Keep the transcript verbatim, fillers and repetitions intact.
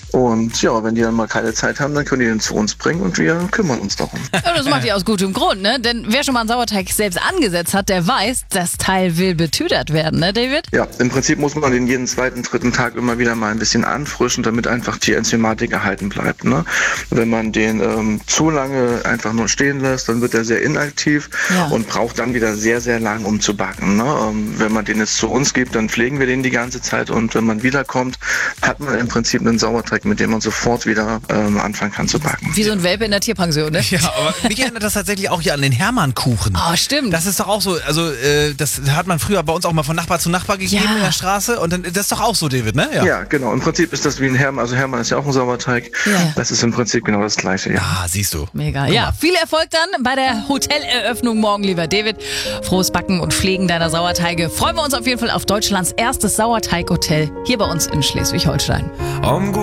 Und ja, wenn die dann mal keine Zeit haben, dann können die den zu uns bringen und wir kümmern uns darum. Ja, das macht ihr aus gutem Grund, ne? Denn wer schon mal einen Sauerteig selbst angesetzt hat, der weiß, das Teil will betüdert werden, ne, David? Ja, im Prinzip muss man den jeden zweiten, dritten Tag immer wieder mal ein bisschen anfrischen, damit einfach die Enzymatik erhalten bleibt. Ne? Wenn man den ähm, zu lange einfach nur stehen lässt, dann wird er sehr inaktiv Ja. und braucht dann wieder sehr, sehr lang, um zu backen. Ne? Ähm, wenn man den jetzt zu uns gibt, dann pflegen wir den die ganze Zeit und wenn man wiederkommt, hat man im Prinzip einen Sauerteig, mit dem man sofort wieder ähm, anfangen kann zu backen. Wie so ein Welpe in der Tierpension, ne? Ja, aber mich erinnert das tatsächlich auch hier an den Hermannkuchen. Oh, stimmt. Das ist doch auch so, also äh, das hat man früher bei uns auch mal von Nachbar zu Nachbar gegeben Ja. in der Straße und dann, das ist doch auch so, David, ne? Ja. genau. Im Prinzip ist das wie ein Hermann. Also Hermann ist ja auch ein Sauerteig. Ja. Das ist im Prinzip genau das Gleiche, ja. Ah, siehst du. Mega. Ja, viel Erfolg dann bei der Hoteleröffnung morgen, lieber David. Frohes Backen und Pflegen deiner Sauerteige. Freuen wir uns auf jeden Fall auf Deutschlands erstes Sauerteighotel hier bei uns in Schleswig-Holstein. Um